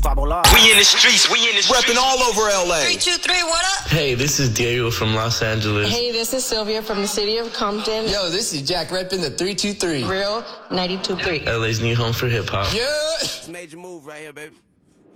We in the streets, repping all over LA. 323, what up? Hey, this is Diego from Los Angeles. Hey, this is Sylvia from the city of Compton. Yo, this is Jack repping the 323. Real 92.3. LA's new home for hip hop. Yeah. Major move right here, baby.